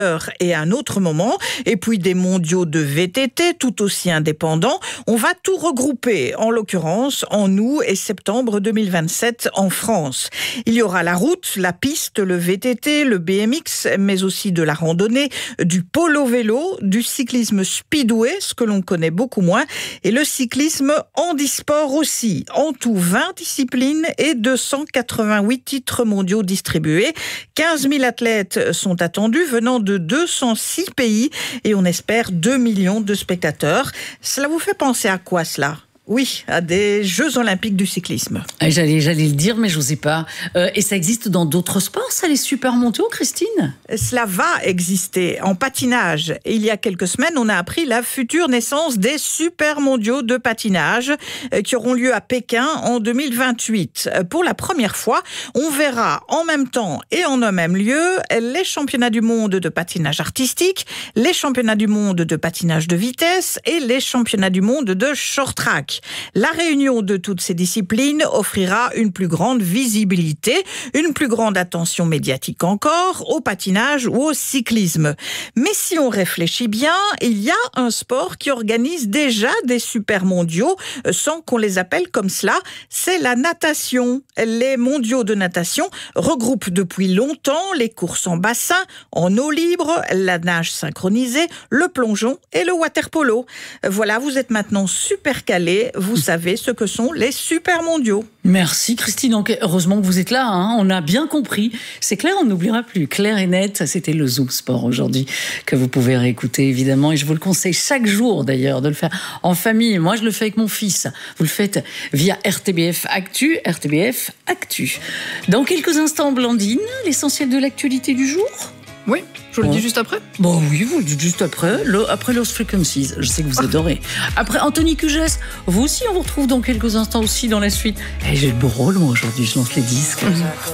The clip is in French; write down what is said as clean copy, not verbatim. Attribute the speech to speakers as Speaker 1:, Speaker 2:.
Speaker 1: et à un autre moment, et puis des mondiaux de VTT tout aussi indépendants. On va tout regrouper, en l'occurrence en août et septembre 2027 en France. Il y aura la route, la piste, le VTT, le BMX, mais aussi de la randonnée, du polo-vélo, du cyclisme speedway, ce que l'on connaît beaucoup moins, et le cyclisme handisport aussi. En tout, 20 disciplines et 288 titres mondiaux distribués. 15 000 athlètes sont attendus venant de 206 pays et on espère 2 millions de spectateurs. Cela vous fait penser à quoi cela ? Oui, à des Jeux Olympiques du cyclisme.
Speaker 2: J'allais le dire, mais je n'osais pas. Et ça existe dans d'autres sports, ça, les super mondiaux, Christine ?
Speaker 1: Cela va exister en patinage. Et il y a quelques semaines, on a appris la future naissance des super mondiaux de patinage qui auront lieu à Pékin en 2028. Pour la première fois, on verra en même temps et en un même lieu les championnats du monde de patinage artistique, les championnats du monde de patinage de vitesse et les championnats du monde de short track. La réunion de toutes ces disciplines offrira une plus grande visibilité, une plus grande attention médiatique encore au patinage ou au cyclisme. Mais si on réfléchit bien, il y a un sport qui organise déjà des super mondiaux sans qu'on les appelle comme cela, c'est la natation. Les mondiaux de natation regroupent depuis longtemps les courses en bassin, en eau libre, la nage synchronisée, le plongeon et le water-polo. Voilà, vous êtes maintenant super calés. Vous savez ce que sont les super mondiaux.
Speaker 2: Merci Christine, donc, heureusement que vous êtes là, hein. On a bien compris. C'est clair, on n'oubliera plus. Clair et net, c'était le Zoom Sport aujourd'hui que vous pouvez réécouter évidemment et je vous le conseille chaque jour d'ailleurs de le faire en famille. Moi je le fais avec mon fils. Vous le faites via RTBF Actu, RTBF Actu. Dans quelques instants, Blandine, l'essentiel de l'actualité du jour.
Speaker 3: Oui, je le dis juste après.
Speaker 2: Bon oui, vous le dites juste après. Après Lost Frequencies, je sais que vous adorez. Après Anthony Cugès, vous aussi, on vous retrouve dans quelques instants aussi dans la suite. J'ai le beau rôle moi aujourd'hui, je lance les disques.